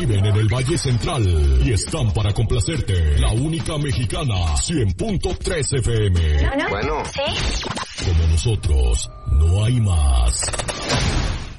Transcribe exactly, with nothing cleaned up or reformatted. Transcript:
viven en el Valle Central y están para complacerte. La única mexicana, cien punto tres F M. Bueno, Bueno. ¿sí? Como nosotros, no hay más.